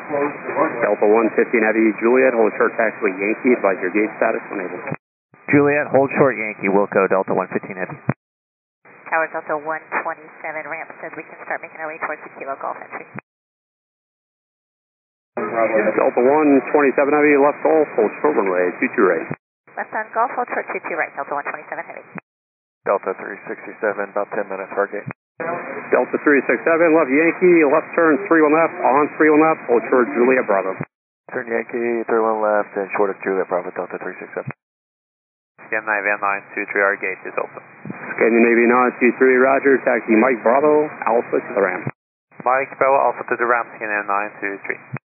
Delta 115 Heavy, Juliet, hold short taxiway Yankee, advise your gauge status when able. Juliet, hold short Yankee, Wilco, Delta 115 Heavy. Tower Delta 127, ramp says we can start making our way towards the Kilo Golf entry. Delta 127 Heavy, left Golf, hold short runway 22 right. Left on Golf, hold short 22 right, Delta 127 Heavy. Delta 367, about 10 minutes, hard gate. Delta 367, left Yankee, left turn 31 left, on 31 left, hold short Juliet Bravo. Turn Yankee, 31 left, and short of Juliet Bravo, Delta 367. Scandinavia 923, our gate is open. Scandinavia 923, roger, taxi Mike Bravo, Alpha to the ramp. Mike Bravo, Alpha to the ramp, Scandinavia 923.